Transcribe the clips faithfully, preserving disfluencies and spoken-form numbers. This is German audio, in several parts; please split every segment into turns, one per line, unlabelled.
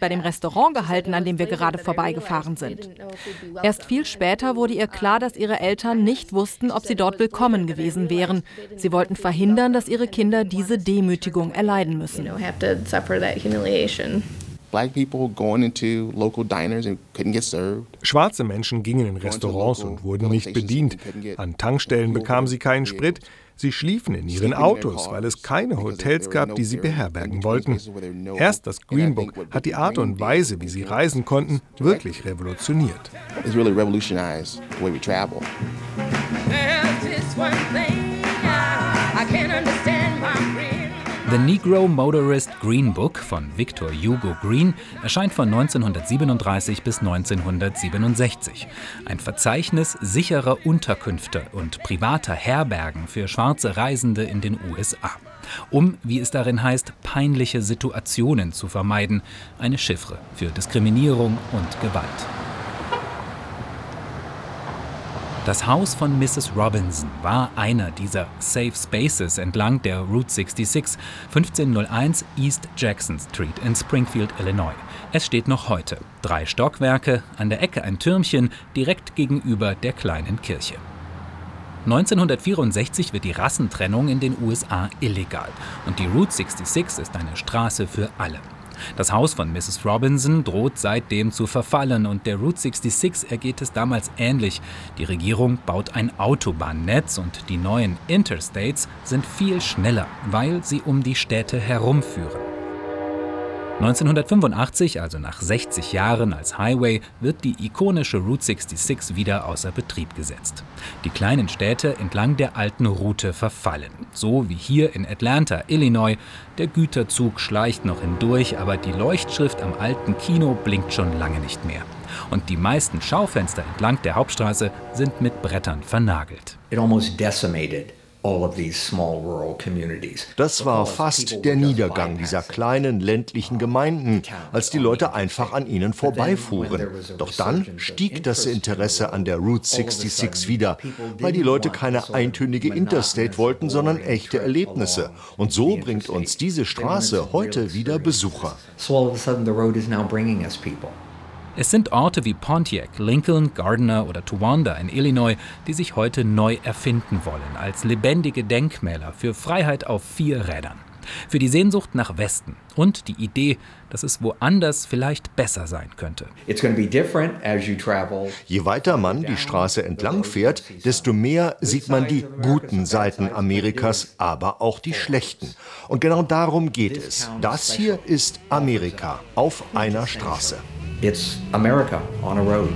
bei dem Restaurant gehalten, an dem wir gerade vorbeigefahren sind. Erst viel später wurde ihr klar, dass ihre Eltern nicht wussten, ob sie dort willkommen gewesen wären. Sie wollten verhindern, dass ihre Kinder diese Demütigung erleiden müssen.
Schwarze Menschen gingen in Restaurants und wurden nicht bedient. An Tankstellen bekamen sie keinen Sprit. Sie schliefen in ihren Autos, weil es keine Hotels gab, die sie beherbergen wollten. Erst das Green Book hat die Art und Weise, wie sie reisen konnten, wirklich revolutioniert.
The Negro Motorist Green Book von Victor Hugo Green erscheint von neunzehnhundertsiebenunddreißig bis neunzehnhundertsiebenundsechzig. Ein Verzeichnis sicherer Unterkünfte und privater Herbergen für schwarze Reisende in den U S A. Um, wie es darin heißt, peinliche Situationen zu vermeiden. Eine Chiffre für Diskriminierung und Gewalt. Das Haus von Misses Robinson war einer dieser Safe Spaces entlang der Route sechsundsechzig, fünfzehnhunderteins East Jackson Street in Springfield, Illinois. Es steht noch heute. Drei Stockwerke, an der Ecke ein Türmchen, direkt gegenüber der kleinen Kirche. neunzehnhundertvierundsechzig wird die Rassentrennung in den U S A illegal. Und die Route sechsundsechzig ist eine Straße für alle. Das Haus von Misses Robinson droht seitdem zu verfallen und der Route sechsundsechzig ergeht es damals ähnlich. Die Regierung baut ein Autobahnnetz und die neuen Interstates sind viel schneller, weil sie um die Städte herumführen. neunzehnhundertfünfundachtzig, also nach sechzig Jahren als Highway, wird die ikonische Route sechsundsechzig wieder außer Betrieb gesetzt. Die kleinen Städte entlang der alten Route verfallen. So wie hier in Atlanta, Illinois. Der Güterzug schleicht noch hindurch, aber die Leuchtschrift am alten Kino blinkt schon lange nicht mehr. Und die meisten Schaufenster entlang der Hauptstraße sind mit Brettern vernagelt.
It almost decimated all of these small rural communities.
Das war fast der Niedergang dieser kleinen ländlichen Gemeinden, als die Leute einfach an ihnen vorbeifuhren. Doch dann stieg das Interesse an der Route sechsundsechzig wieder, weil die Leute keine eintönige Interstate wollten, sondern echte Erlebnisse. Und so bringt uns diese Straße heute wieder Besucher.
So all of a sudden the road is now bringing us people.
Es sind Orte wie Pontiac, Lincoln, Gardner oder Towanda in Illinois, die sich heute neu erfinden wollen, als lebendige Denkmäler für Freiheit auf vier Rädern. Für die Sehnsucht nach Westen und die Idee, dass es woanders vielleicht besser sein könnte.
Je weiter man die Straße entlang fährt, desto mehr sieht man die guten Seiten Amerikas, aber auch die schlechten. Und genau darum geht es. Das hier ist Amerika auf einer Straße.
It's America on a road.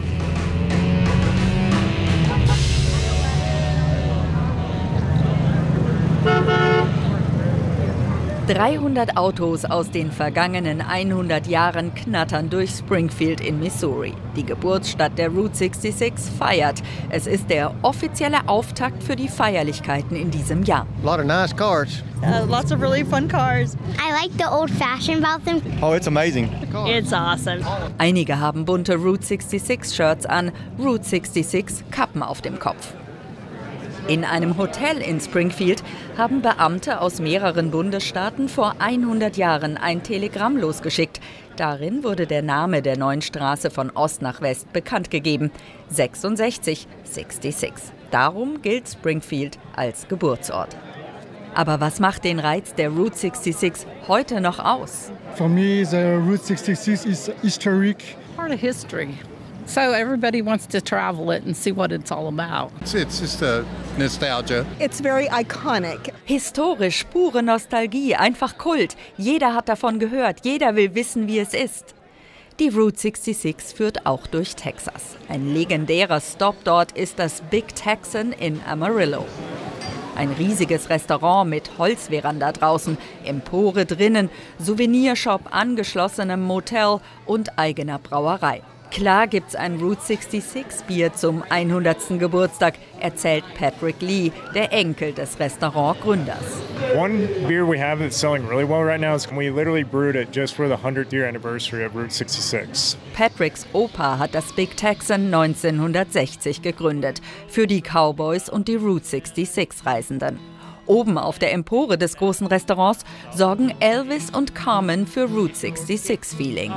dreihundert Autos aus den vergangenen hundert Jahren knattern durch Springfield in Missouri. Die Geburtsstadt der Route sechsundsechzig feiert. Es ist der offizielle Auftakt für die Feierlichkeiten in diesem Jahr.
A lot of nice cars.
Uh, lots of really fun cars.
I like the old fashioned about them.
Oh, it's amazing.
It's awesome.
Einige haben bunte Route sechsundsechzig Shirts an, Route sechsundsechzig Kappen auf dem Kopf. In einem Hotel in Springfield haben Beamte aus mehreren Bundesstaaten vor hundert Jahren ein Telegramm losgeschickt. Darin wurde der Name der neuen Straße von Ost nach West bekannt gegeben. sechsundsechzig, sechsundsechzig. Darum gilt Springfield als Geburtsort. Aber was macht den Reiz der Route sechsundsechzig heute noch aus?
For me, the Route sechsundsechzig is historic.
Part of history. So everybody wants to travel it and see what it's all about.
It's, it's just a nostalgia.
It's very iconic.
Historisch, pure Nostalgie, einfach Kult. Jeder hat davon gehört, jeder will wissen, wie es ist. Die Route sechsundsechzig führt auch durch Texas. Ein legendärer Stop dort ist das Big Texan in Amarillo. Ein riesiges Restaurant mit Holzveranda draußen, Empore drinnen, Souvenirshop, angeschlossenem Motel und eigener Brauerei. Klar gibt's ein Route sechsundsechzig Bier zum hundertsten Geburtstag, erzählt Patrick Lee, der Enkel des Restaurantgründers.
One beer we have that's selling really well right now is we literally brewed it just for the hundredth year anniversary of Route sechsundsechzig.
Patricks Opa hat das Big Texan neunzehnhundertsechzig gegründet, für die Cowboys und die Route sechsundsechzig Reisenden. Oben auf der Empore des großen Restaurants sorgen Elvis und Carmen für Route sechsundsechzig-Feeling.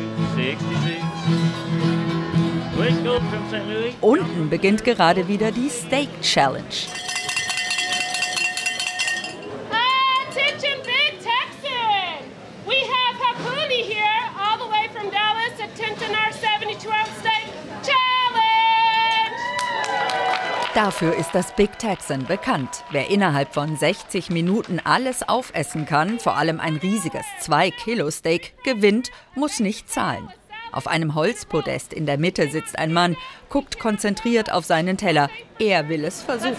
Unten beginnt gerade wieder die Steak Challenge.
Attention Big Texan! We have Hapuni here, all the way from Dallas. Attention our seventy-two ounce steak challenge!
Dafür ist das Big Texan bekannt. Wer innerhalb von sechzig Minuten alles aufessen kann, vor allem ein riesiges zwei Kilo Steak, gewinnt, muss nicht zahlen. Auf einem Holzpodest in der Mitte sitzt ein Mann, guckt konzentriert auf seinen Teller. Er will es versuchen.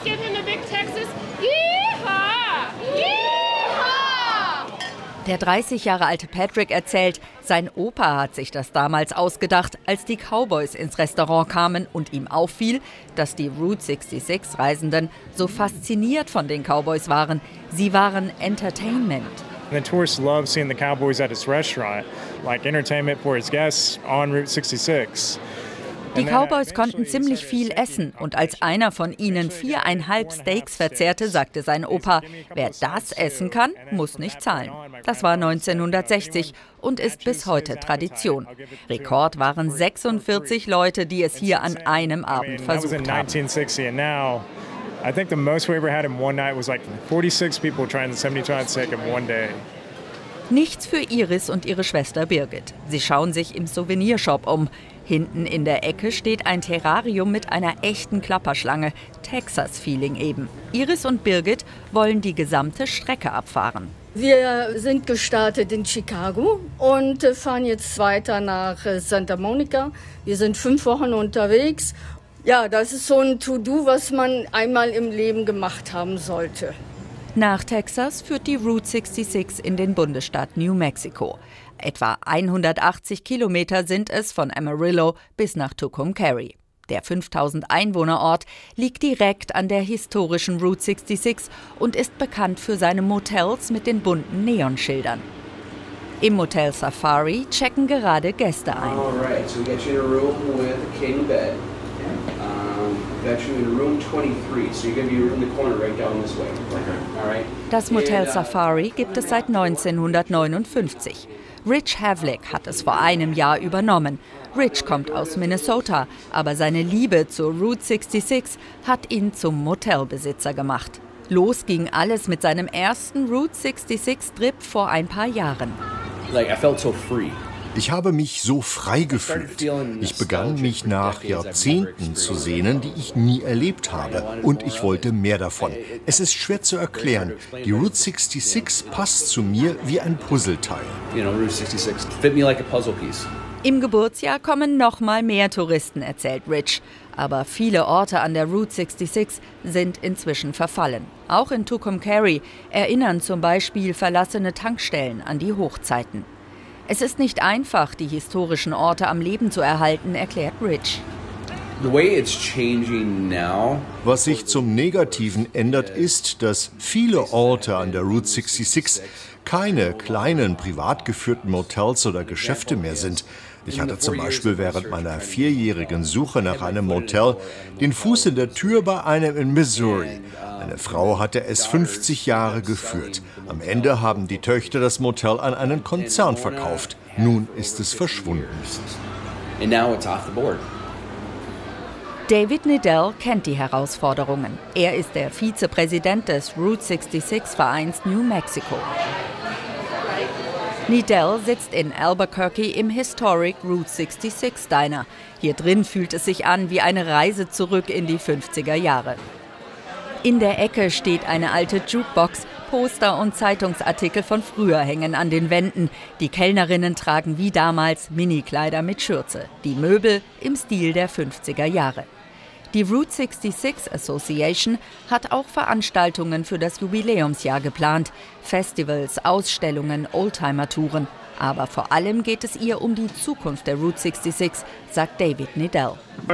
Der dreißig Jahre alte Patrick erzählt, sein Opa hat sich das damals ausgedacht, als die Cowboys ins Restaurant kamen und ihm auffiel, dass die Route sechsundsechzig-Reisenden so fasziniert von den Cowboys waren. Sie waren Entertainment.
The tourists love seeing the Cowboys at his restaurant, like entertainment for his guests on Route sixty-six.
Die Cowboys konnten ziemlich viel essen und als einer von ihnen viereinhalb Steaks verzehrte, sagte sein Opa, wer das essen kann, muss nicht zahlen. Das war neunzehnhundertsechzig und ist bis heute Tradition. Rekord waren sechsundvierzig Leute, die es hier an einem Abend versucht haben.
I think the most we ever had in one night was like forty-six people trying the seventy-two ounce steak in one day.
Nichts für Iris und ihre Schwester Birgit. Sie schauen sich im Souvenirshop um. Hinten in der Ecke steht ein Terrarium mit einer echten Klapperschlange. Texas-Feeling eben. Iris und Birgit wollen die gesamte Strecke abfahren.
Wir sind gestartet in Chicago und fahren jetzt weiter nach Santa Monica. Wir sind fünf Wochen unterwegs. Ja, das ist so ein To-Do, was man einmal im Leben gemacht haben sollte.
Nach Texas führt die Route sechsundsechzig in den Bundesstaat New Mexico. Etwa hundertachtzig Kilometer sind es von Amarillo bis nach Tucumcari. Der fünftausend Einwohner-Ort liegt direkt an der historischen Route sechsundsechzig und ist bekannt für seine Motels mit den bunten Neonschildern. Im Motel Safari checken gerade Gäste ein. Das Motel Safari gibt es seit neunzehnhundertneunundfünfzig. Rich Havlick hat es vor einem Jahr übernommen. Rich kommt aus Minnesota, aber seine Liebe zur Route sechsundsechzig hat ihn zum Motelbesitzer gemacht. Los ging alles mit seinem ersten Route sechsundsechzig-Trip vor ein paar Jahren.
Like, I felt so free. Ich habe mich so frei gefühlt. Ich begann, mich nach Jahrzehnten zu sehnen, die ich nie erlebt habe. Und ich wollte mehr davon. Es ist schwer zu erklären. Die Route sechsundsechzig passt zu mir wie ein Puzzleteil.
Im Geburtsjahr kommen noch mal mehr Touristen, erzählt Rich. Aber viele Orte an der Route sechsundsechzig sind inzwischen verfallen. Auch in Tucumcari erinnern zum Beispiel verlassene Tankstellen an die Hochzeiten. Es ist nicht einfach, die historischen Orte am Leben zu erhalten, erklärt Rich.
Was sich zum Negativen ändert, ist, dass viele Orte an der Route sechsundsechzig keine kleinen, privat geführten Motels oder Geschäfte mehr sind. Ich hatte zum Beispiel während meiner vierjährigen Suche nach einem Motel den Fuß in der Tür bei einem in Missouri. Eine Frau hatte es fünfzig Jahre geführt. Am Ende haben die Töchter das Motel an einen Konzern verkauft. Nun ist es verschwunden.
David Niddell kennt die Herausforderungen. Er ist der Vizepräsident des Route sechsundsechzig-Vereins New Mexico. Niddell sitzt in Albuquerque im Historic Route sechsundsechzig Diner. Hier drin fühlt es sich an wie eine Reise zurück in die fünfziger Jahre. In der Ecke steht eine alte Jukebox. Poster und Zeitungsartikel von früher hängen an den Wänden. Die Kellnerinnen tragen wie damals Minikleider mit Schürze. Die Möbel im Stil der fünfziger Jahre. Die Route sechsundsechzig Association hat auch Veranstaltungen für das Jubiläumsjahr geplant. Festivals, Ausstellungen, Oldtimer-Touren. Aber vor allem geht es ihr um die Zukunft der Route sechsundsechzig, sagt David Niddell.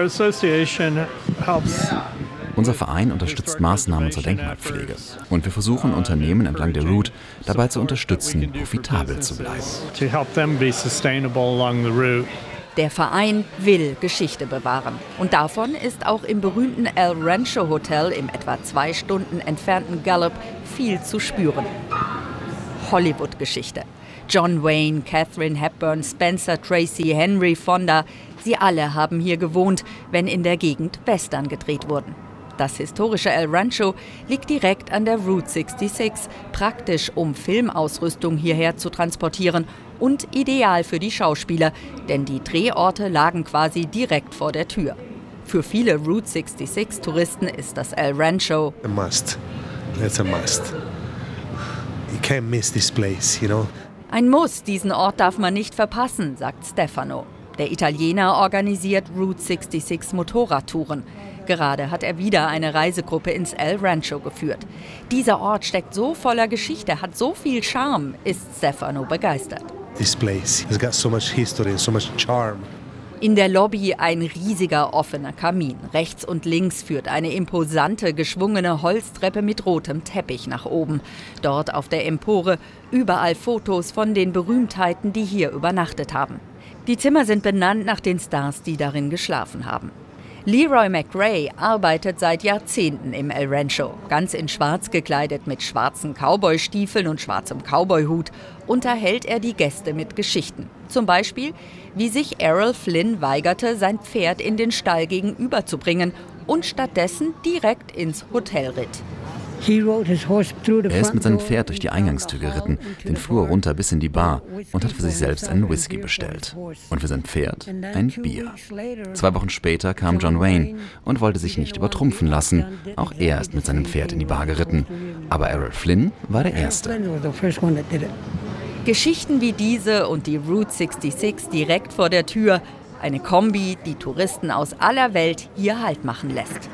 Unser Verein unterstützt Maßnahmen zur Denkmalpflege. Und wir versuchen, Unternehmen entlang der Route dabei zu unterstützen, profitabel zu bleiben.
Der Verein will Geschichte bewahren. Und davon ist auch im berühmten El Rancho Hotel im etwa zwei Stunden entfernten Gallup viel zu spüren. Hollywood-Geschichte. John Wayne, Katharine Hepburn, Spencer Tracy, Henry Fonda, sie alle haben hier gewohnt, wenn in der Gegend Western gedreht wurden. Das historische El Rancho liegt direkt an der Route sechsundsechzig, praktisch um Filmausrüstung hierher zu transportieren und ideal für die Schauspieler, denn die Drehorte lagen quasi direkt vor der Tür. Für viele Route sechsundsechzig-Touristen ist das El Rancho
a must. That's a must. You can't miss this place, you know.
Ein Muss, diesen Ort darf man nicht verpassen, sagt Stefano. Der Italiener organisiert Route sechsundsechzig Motorradtouren. Gerade hat er wieder eine Reisegruppe ins El Rancho geführt. Dieser Ort steckt so voller Geschichte, hat so viel Charme, ist Stefano begeistert.
This place has got so much history and so much charm.
In der Lobby ein riesiger offener Kamin. Rechts und links führt eine imposante, geschwungene Holztreppe mit rotem Teppich nach oben. Dort auf der Empore überall Fotos von den Berühmtheiten, die hier übernachtet haben. Die Zimmer sind benannt nach den Stars, die darin geschlafen haben. Leroy McRae arbeitet seit Jahrzehnten im El Rancho. Ganz in schwarz gekleidet mit schwarzen Cowboystiefeln und schwarzem Cowboyhut unterhält er die Gäste mit Geschichten. Zum Beispiel, wie sich Errol Flynn weigerte, sein Pferd in den Stall gegenüberzubringen und stattdessen direkt ins Hotel ritt.
Er ist mit seinem Pferd durch die Eingangstür geritten, den Flur runter bis in die Bar und hat für sich selbst einen Whisky bestellt. Und für sein Pferd ein Bier. Zwei Wochen später kam John Wayne und wollte sich nicht übertrumpfen lassen. Auch er ist mit seinem Pferd in die Bar geritten. Aber Errol Flynn war der Erste.
Geschichten wie diese und die Route sechsundsechzig direkt vor der Tür. Eine Kombi, die Touristen aus aller Welt hier Halt machen lässt.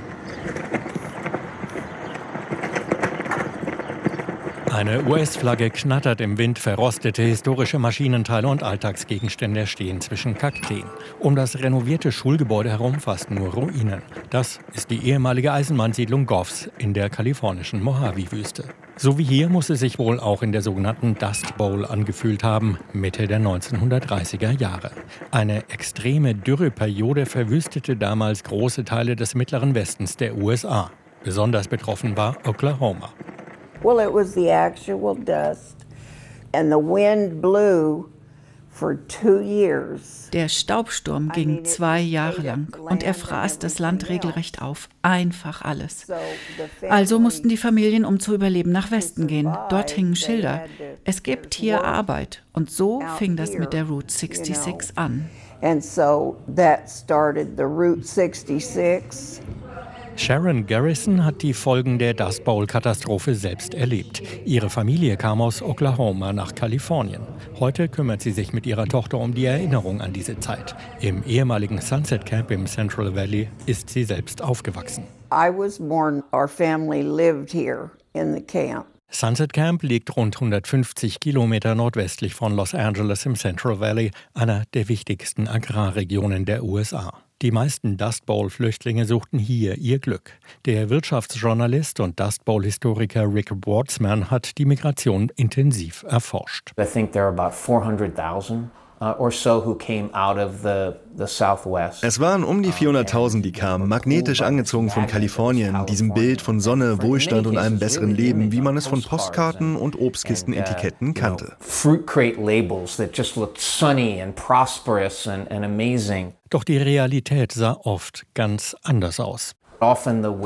Eine U S-Flagge knattert im Wind, verrostete historische Maschinenteile und Alltagsgegenstände stehen zwischen Kakteen. Um das renovierte Schulgebäude herum fast nur Ruinen. Das ist die ehemalige Eisenbahnsiedlung Goffs in der kalifornischen Mojave-Wüste. So wie hier muss es sich wohl auch in der sogenannten Dust Bowl angefühlt haben, Mitte der neunzehnhundertdreißiger Jahre. Eine extreme Dürreperiode verwüstete damals große Teile des mittleren Westens der U S A. Besonders betroffen war Oklahoma.
Well, it was the actual dust, and the wind blew for two years.
Der Staubsturm ging zwei Jahre lang und er fraß das Land regelrecht auf. Einfach alles. Also mussten die Familien, um zu überleben, nach Westen gehen. Dort hingen Schilder. Es gibt hier Arbeit. Und so fing das mit der Route sechsundsechzig an.
And so that started the Route sechsundsechzig.
Sharon Garrison hat die Folgen der Dust Bowl-Katastrophe selbst erlebt. Ihre Familie kam aus Oklahoma nach Kalifornien. Heute kümmert sie sich mit ihrer Tochter um die Erinnerung an diese Zeit. Im ehemaligen Sunset Camp im Central Valley ist sie selbst aufgewachsen.
I was born, our family lived here in the camp.
Sunset Camp liegt rund hundertfünfzig Kilometer nordwestlich von Los Angeles im Central Valley, einer der wichtigsten Agrarregionen der U S A. Die meisten Dust Bowl-Flüchtlinge suchten hier ihr Glück. Der Wirtschaftsjournalist und Dust Bowl-Historiker Rick Wartzman hat die Migration intensiv erforscht.
I think there are about four hundred thousand uh, or so who came out of the the Southwest.
Es waren um die vierhunderttausend, die kamen, magnetisch angezogen von Kalifornien, diesem Bild von Sonne, Wohlstand und einem besseren Leben, wie man es von Postkarten und Obstkistenetiketten kannte.
Fruit crate labels that just looked sunny and prosperous and, and amazing.
Doch die Realität sah oft ganz anders aus.
Oft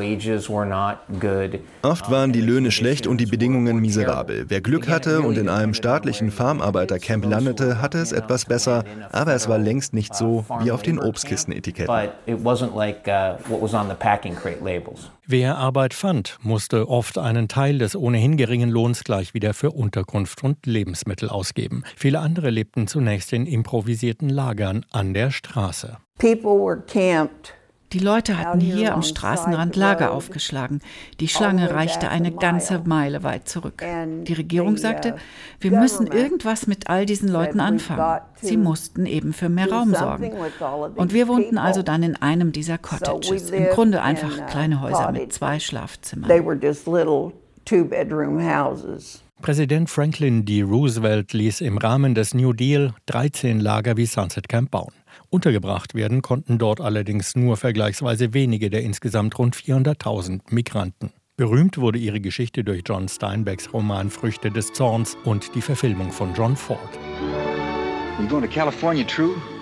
waren die Löhne schlecht und die Bedingungen miserabel. Wer Glück hatte und in einem staatlichen Farmarbeitercamp landete, hatte es etwas besser, aber es war längst nicht so wie auf den Obstkistenetiketten.
Wer Arbeit fand, musste oft einen Teil des ohnehin geringen Lohns gleich wieder für Unterkunft und Lebensmittel ausgeben. Viele andere lebten zunächst in improvisierten Lagern an der Straße.
People were camped.
Die Leute hatten hier am Straßenrand Lager aufgeschlagen. Die Schlange reichte eine ganze Meile weit zurück. Die Regierung sagte, wir müssen irgendwas mit all diesen Leuten anfangen. Sie mussten eben für mehr Raum sorgen. Und wir wohnten also dann in einem dieser Cottages. Im Grunde einfach kleine Häuser mit zwei Schlafzimmern.
Präsident Franklin D. Roosevelt ließ im Rahmen des New Deal dreizehn Lager wie Sunset Camp bauen. Untergebracht werden konnten dort allerdings nur vergleichsweise wenige der insgesamt rund vierhunderttausend Migranten. Berühmt wurde ihre Geschichte durch John Steinbecks Roman Früchte des Zorns und die Verfilmung von John Ford.
You going to California, True?